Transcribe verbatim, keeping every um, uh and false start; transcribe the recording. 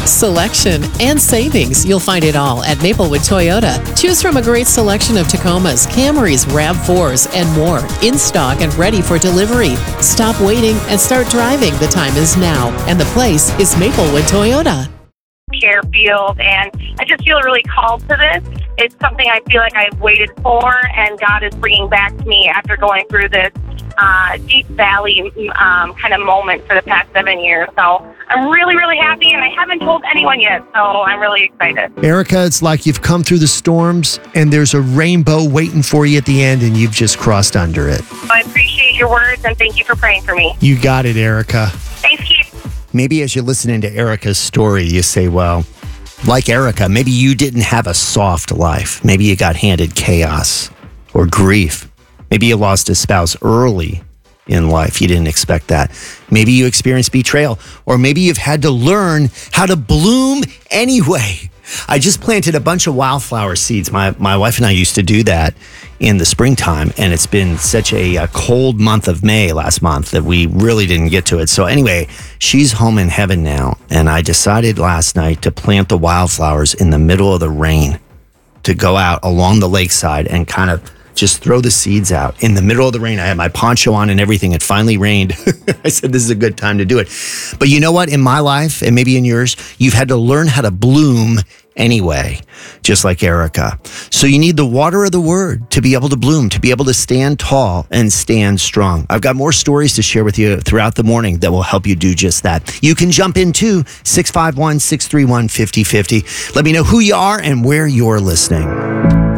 selection, and savings. You'll find it all at Maplewood Toyota. Choose from a great selection of Tacomas, Camrys, RAV fours, and more in stock and ready for delivery. Stop waiting and start driving. The time is now, and the place is Maplewood Toyota. Care field, and I just feel really called to this. It's something I feel like I've waited for, and God is bringing back to me after going through this uh, deep valley um, kind of moment for the past seven years. So I'm really, really happy, and I haven't told anyone yet, so I'm really excited. Erica, it's like you've come through the storms, and there's a rainbow waiting for you at the end, and you've just crossed under it. I appreciate your words, and thank you for praying for me. You got it, Erica. Thanks, Keith. Maybe as you're listening to Erica's story, you say, well, like Erica, maybe you didn't have a soft life. Maybe you got handed chaos or grief. Maybe you lost a spouse early in life. You didn't expect that. Maybe you experienced betrayal, or maybe you've had to learn how to bloom anyway. I just planted a bunch of wildflower seeds. My my wife and I used to do that in the springtime, and it's been such a, a cold month of May last month that we really didn't get to it. So anyway, she's home in heaven now, and I decided last night to plant the wildflowers in the middle of the rain, to go out along the lakeside and kind of just throw the seeds out in the middle of the rain. I had my poncho on and everything. It finally rained. I said, this is a good time to do it. But you know what? In my life, and maybe in yours, you've had to learn how to bloom anyway, just like Erica. So you need the water of the word to be able to bloom, to be able to stand tall and stand strong. I've got more stories to share with you throughout the morning that will help you do just that. You can jump into six five one, six three one, five oh five oh. Let me know who you are and where you're listening.